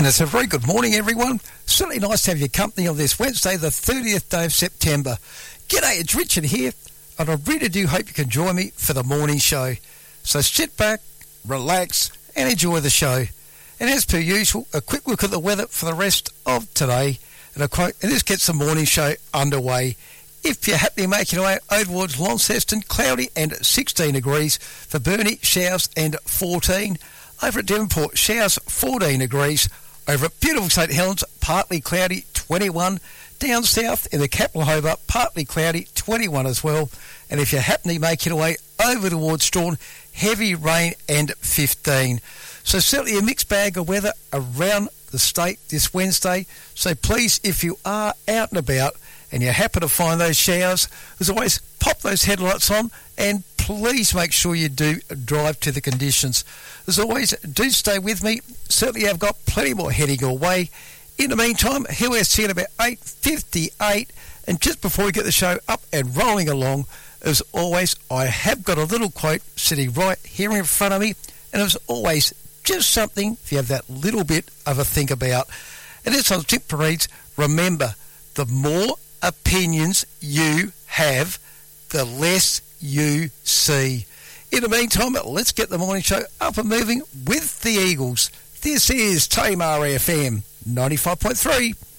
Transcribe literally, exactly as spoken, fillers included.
And it's a very good morning, everyone. Certainly nice to have your company on this Wednesday, the thirtieth day of September. G'day, it's Richard here, and I really do hope you can join me for the morning show. So sit back, relax, and enjoy the show. And as per usual, a quick look at the weather for the rest of today, and, a quote, and this gets the morning show underway. If you're happily making your way over towards Launceston, cloudy and sixteen degrees. For Burnie, showers and fourteen. Over at Devonport, showers fourteen degrees. Over at beautiful St Helens, partly cloudy, twenty-one. Down south in the capital Hobart, partly cloudy, twenty-one as well. And if you're happily making your way over towards Strawn, heavy rain and fifteen. So certainly a mixed bag of weather around the state this Wednesday. So please, if you are out and about and you happen to find those showers, as always, pop those headlights on and please make sure you do drive to the conditions. As always, do stay with me. Certainly I've got plenty more heading your way. In the meantime, here we're seeing about eight fifty-eight, and just before we get the show up and rolling along, as always, I have got a little quote sitting right here in front of me, and as always, just something if you have that little bit of a think about. And this one simply reads, remember, the more opinions you have, the less you see. In the meantime, let's get the morning show up and moving with the Eagles. This is Tamar F M ninety-five point three.